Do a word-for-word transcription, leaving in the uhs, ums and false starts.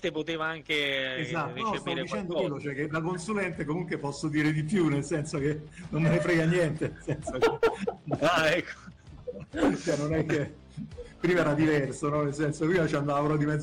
consulente poteva anche esatto, no, stavo dicendo qualcosa. quello, cioè che da consulente comunque posso dire di più, nel senso che non me ne frega niente, nel senso che ah, ecco. cioè non è che prima era diverso, no? Nel senso prima ci andavano di mezzo